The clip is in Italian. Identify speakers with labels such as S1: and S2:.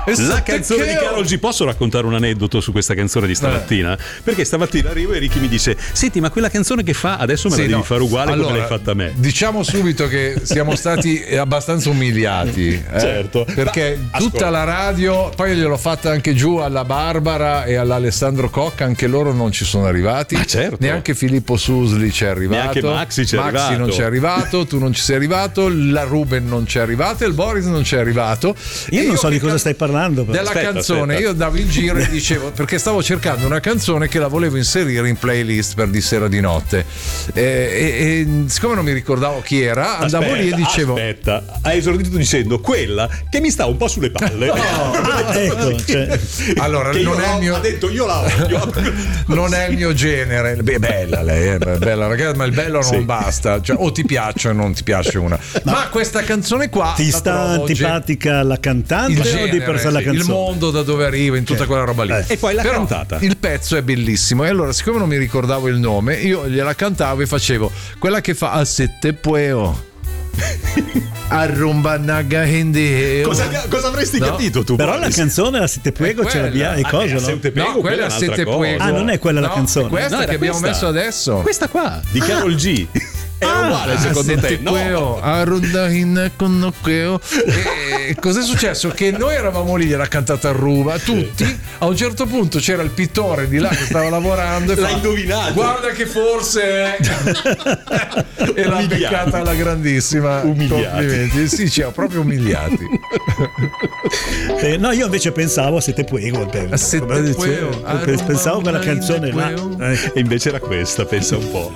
S1: La canzone di Karol G. Posso raccontare un aneddoto su questa canzone di stamattina? Perché stamattina arrivo e Ricky mi dice: senti, ma quella canzone che fa adesso me la devi fare uguale come l'hai fatta a me.
S2: Diciamo subito che siamo stati abbastanza umiliati,
S1: certo,
S2: perché tutta la radio, poi gliel'ho fatta anche giù alla Barbara e all'Alessandro Cocca, anche loro non ci sono arrivati.
S1: Certo.
S2: Neanche Filippo Susli c'è arrivato,
S1: neanche Maxi arrivato.
S2: Non c'è arrivato, tu non ci sei arrivato, la Ruben non c'è arrivata, il Boris non c'è arrivato.
S3: Io non so di cosa stai parlando però.
S2: Della canzone. Io andavo in giro e dicevo, perché stavo cercando una canzone che la volevo inserire in playlist per di sera di notte, e siccome non mi ricordavo chi era, andavo lì e dicevo:
S1: aspetta, hai esordito dicendo quella che mi sta un po' sulle palle.
S3: Ecco, cioè.
S2: Allora
S1: che
S2: non è il mio,
S1: ha detto io la odio.
S2: non è il mio genere. Beh, bella lei, è bella ragazza, ma il bello non basta, cioè, o ti piace o non ti piace una. Ma questa canzone qua
S3: ti sta antipatica la cantante o di per sé la canzone?
S2: Il mondo da dove arriva, in tutta quella roba lì.
S1: E poi l'ha cantata.
S2: Il pezzo è bellissimo, e allora, siccome non mi ricordavo il nome, io gliela cantavo e facevo quella che fa a sette pueo. Arrumba naga hindi.
S1: Cosa avresti capito tu?
S3: Però la canzone la Sette Puego ce l'abbiamo, e cosa no?
S2: No, quella è Sette Puego.
S3: Ah, non è quella la canzone.
S2: Questa che abbiamo messo adesso.
S1: Questa qua di Karol G. Era uguale secondo te?
S2: No. E cos'è successo? Che noi eravamo lì, l'ha cantata a ruba tutti. A un certo punto c'era il pittore di là che stava lavorando e
S1: l'ha indovinato.
S2: Guarda che forse e l'ha beccata alla grandissima.
S1: Umiliati.
S2: Complimenti. Sì, ci ha proprio umiliati.
S3: No, io invece pensavo a Sette Puego.
S2: Pensavo
S3: quella canzone là.
S1: E invece era questa, pensa un po'.